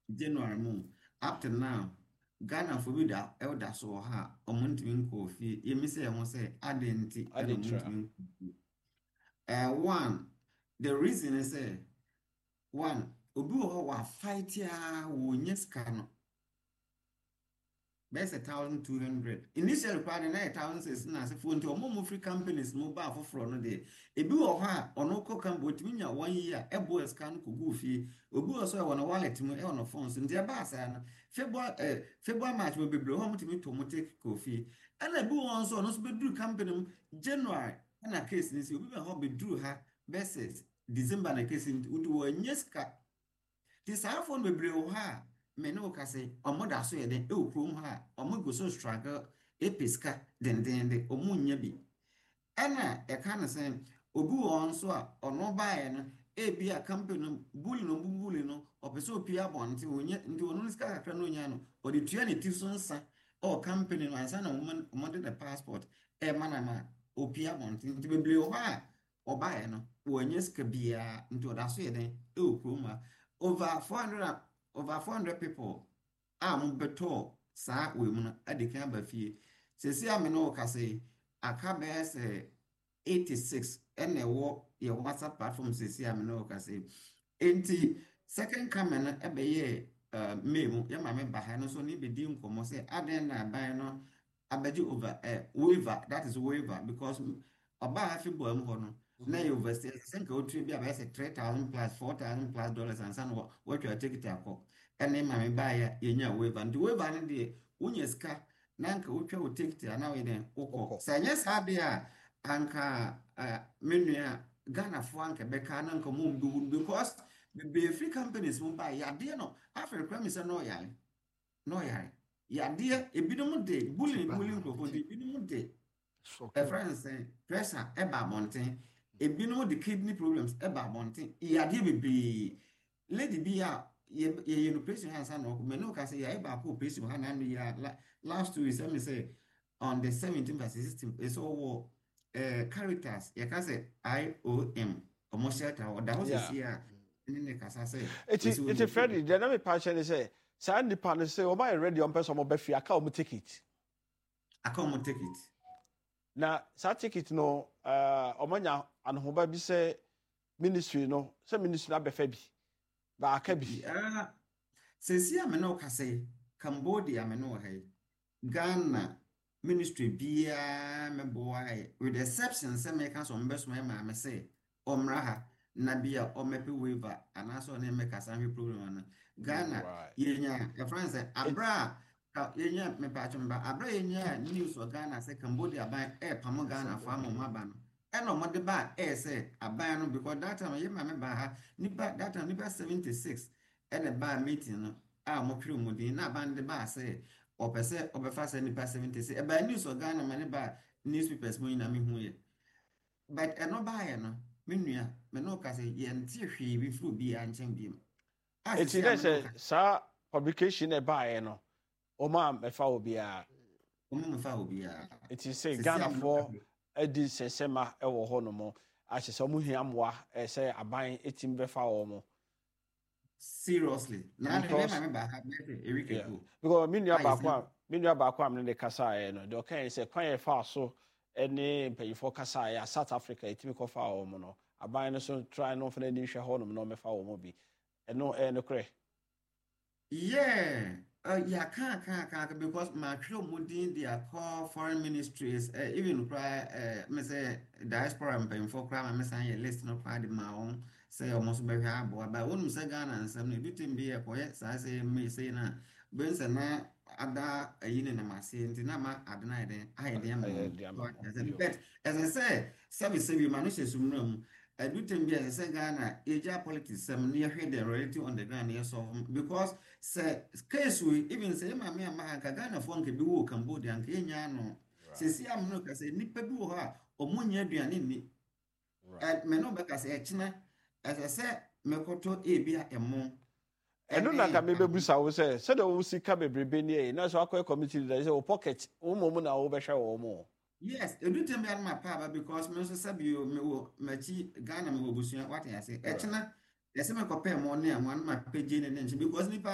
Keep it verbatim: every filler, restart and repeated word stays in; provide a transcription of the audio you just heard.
January mu up to now Ghana for bi da elder so ha omuntimi nko fi yemi say ho say adenti and Adentra. omuntimi nko eh one the reason is say one obi wo wa fight ya wo nyeska no best a thousand two hundred. Initially, probably nine thousand six na se phone to omo free companies no ba for no de. Ebi wo ha ono ko kan bo timi nya one year e bo scan ko go fi. Obi wo so e wono wallet mu e wono phones nti e ba sa na. February eh February March mo bebre ho mo timi to mo take ko fi. Ana ebi wo so no so be duru company mu January na case ni se obi be ho be duru ha versus December na case nti udi wo nyeska. Ti sa phone bebre wo ha me no ka say omo da so ye den e okrom ha omo go so struggle e peska den den de omo nya bi ana e ka na say obi won so a ono baaye no e bi a company bully no bully no opese opia bonte onye ndi onu ska kakra no nya no o de tua ne ti so nsa o company no ansa na omo omo de the passport e mana ma opia bonte ndi beble o ha o baaye no wonye ska bia ndi o da so ye den e okrom ha over four hundred over four hundred people a mo beto saa we mu no ade kan ba fie sesi ame no ka say aka be say eighty-six ene wo ye WhatsApp platform sesi ame no ka say enti second comment no ebe ye uh, me mu ye ma me ba ha no so ni be di nkomo say aden na ban no abeji over eh waiver that is waiver because oba hafi bo am ho no na you overstay senka otu bi aba say three thousand plus four thousand plus dollars and san what you take it akọ ene ma me ba ya yenya waiver and waiver no de unye ska na nka wotwa wo take it na we den ukọ Oko. sanye sa de a anka menua Ghana fo anka beka na nka mo mbi because be free companies mo ba ya de no afre kwa mi say no yare no yare ya de ebinom de bullying bullying crofo de ebinom de a Okay. friend say pressure eba abonten ebinom the kidney problems eba abonten yade bebre lady bi a ye ye no patient hansa no me no ka say ya eba ko patient ha na no ya la- last two weeks let me say on the seventeenth verse sixteen is all uh Caritas ya ka say I O M omo shelter o da ho se Yeah. si a ni ne kasa say we It's say we it's a dey Freddy. The name passion is say, "Say nipa no say, o buy ready on person mo be fi aka o mo ticket." I come take it. Na sa ticket no uh omanya anhoba bi say ministry no, say ministry na be fa bi. Ba aka bi. Yeah. Sesi a me no ka say Cambodia me no ha Ghana ministry bia me boy with the exception say me ka so mbeso me ma me say omra ha na bia o mepe waiver and so na me ka san hwe problem na Ghana Right. yenya e friend say It abra ka yenya me pa chumba abra yenya news o Ghana say Cambodia ban e pam Ghana fa mo maba no e no mo de ba e say aban no because that time ye ma me ba ha nipa that time nipa seventy-six e na ba meeting no a mo twere mu din na aban de ba say ọpẹ sẹ ọbẹfa sẹ nipa seventy six ẹbẹ news ọ Ghana ma ne ba newspapers mu nyina mehu yẹ but ẹno baayẹ no me nua me ne ọka sẹ yɛnte hwee bi firi obiara nkyɛn bi mu a it's sisi a there me ne say ọka sa publication e buy no. O ma me fa obi a. ɔmo mfa obiara It is say sisi a Ghana me ne ọka for edi sensema e wo ho no mo. Ahye se mo hia moa e say aban etim be fa wo mo. seriously na ne me ma Because me ba ha bɛhwɛ Eric yeah, Eko because me nua a ba ko yɛsɛ a me nua ba ko am ne kasa e no de o kan say kwan e fa so ene mpanyifo kasa ya South Africa etimi ko fa wo mo no aban no so try no fa na ni hwɛ ho no no me fa wo mo bi eno e no kre. yeah, uh, yeah, can't, can't, can't, because my children within their core foreign ministries, uh, even cry, uh, me say diaspora and paying for crime, and me say a list no cry my own, say almost very hard, but when say Ghana and some do thing be a quiet, so I say me say na, Benz and na ada a yin in my say, and nama adna then I am Aye on. dia ma But as I say, service say we manage to room. I do think be as I say Ghana, age politics, some near head the reality on the ground, yes, of because say case we even say ma me ama ka Ghana fo nke bi wo Cambodia nke nya no se right si am no ka say nipa bi wo ha omunya aduane ni right eh me no be ka say echina as I say me koto e bia emo eno na ka ene me bebusa wo say say de wo sika bebrebe ni e na so akwa committee leader say wo pocket wo mo na wo be hwɛ wo mo. yes edu tem bia ma pa ba because me so sabi o me wo machi Ghana me wo busua what I say Right. echina yɛsɛ me kɔpɛ mo ne mo an ma pɛgye ne ne nkyɛ because nipa